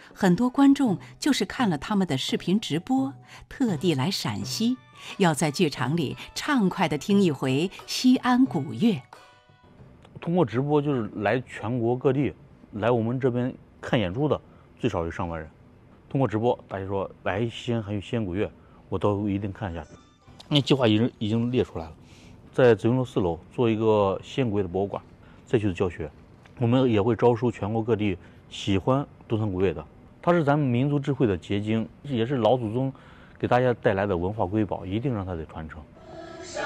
很多观众就是看了他们的视频直播，特地来陕西，要在剧场里畅快地听一回西安古乐。 通过直播，就是来全国各地来我们这边看演出的最少有上万人。通过直播，大家说来西安还有西安古乐，我都一定看一下。那计划已经列出来了，在紫云楼4楼做一个西安古乐的博物馆，再去教学。我们也会招收全国各地喜欢东方古乐的，它是咱们民族智慧的结晶，也是老祖宗给大家带来的文化瑰宝，一定让它得传承。